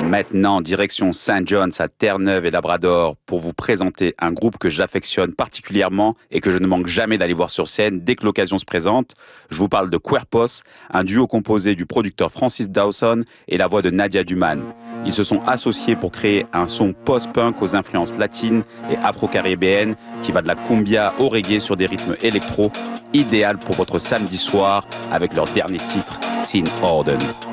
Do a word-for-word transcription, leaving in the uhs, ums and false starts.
Maintenant, direction Saint John's à Terre-Neuve et Labrador pour vous présenter un groupe que j'affectionne particulièrement et que je ne manque jamais d'aller voir sur scène dès que l'occasion se présente. Je vous parle de Querpos, un duo composé du producteur Francis Dawson et la voix de Nadia Duman. Ils se sont associés pour créer un son post-punk aux influences latines et afro-caribéennes qui va de la cumbia au reggae sur des rythmes électro, idéal pour votre samedi soir avec leur dernier titre, Sin Orden.